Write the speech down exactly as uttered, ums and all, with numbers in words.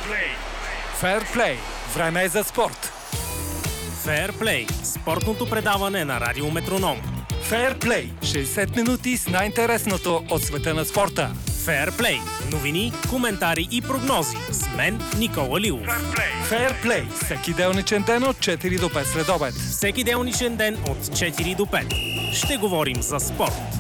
Фейрплей. Време е за спорт. Фейрплей. Спортното предаване на Радио Метроном. Фейрплей. шейсет минути с най-интересното от света на спорта. Фейрплей. Новини, коментари и прогнози. С мен Никола Лилов. Фейрплей. Всеки делничен ден от четири до пет следобед. Всеки делничен ден от четири до пет. Ще говорим за спорт.